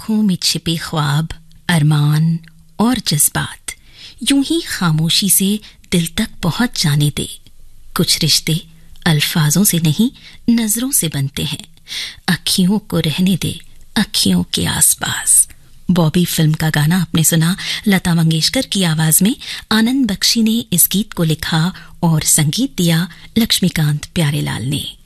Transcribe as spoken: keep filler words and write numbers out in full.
आंखों में छिपे ख्वाब, अरमान और जज्बात यूं ही खामोशी से दिल तक पहुंच जाने दे। कुछ रिश्ते अल्फाजों से नहीं, नजरों से बनते हैं। अखियों को रहने दे अखियों के आसपास। बॉबी फिल्म का गाना आपने सुना लता मंगेशकर की आवाज में। आनंद बख्शी ने इस गीत को लिखा और संगीत दिया लक्ष्मीकांत प्यारेलाल ने।